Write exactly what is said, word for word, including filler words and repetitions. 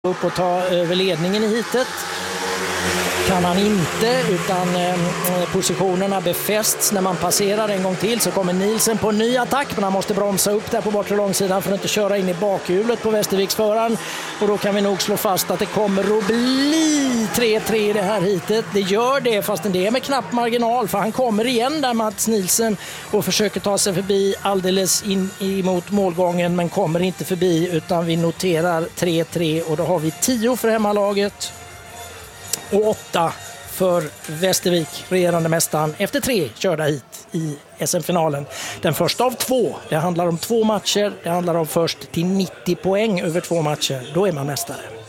upp och ta över ledningen i hitet. Kan han inte, utan eh, positionerna befästs när man passerar en gång till. Så kommer Nielsen på en ny attack, men han måste bromsa upp där på bortre långsidan för att inte köra in i bakhjulet på Västerviksföraren. Och då kan vi nog slå fast att det kommer att bli tre tre i det här hitet. Det gör det, fast det är med knapp marginal, för han kommer igen där, Mats Nielsen, och försöker ta sig förbi alldeles in emot målgången, men kommer inte förbi, utan vi noterar tre tre, och då har vi tio för hemmalaget och åtta för Västervik, regerande mästaren, efter tre körda hit i S M-finalen. Den första av två. Det handlar om två matcher. Det handlar om först till nittio poäng över två matcher. Då är man mästare.